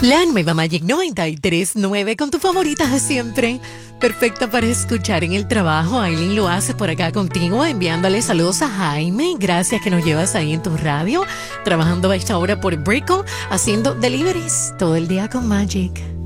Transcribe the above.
La nueva Magic 93.9 con tus favoritas de siempre. Perfecta para escuchar en el trabajo. Aileen lo hace por acá contigo, enviándole saludos a Jaime. Gracias que nos llevas ahí en tu radio. Trabajando a esta hora por Brickle, haciendo deliveries todo el día con Magic.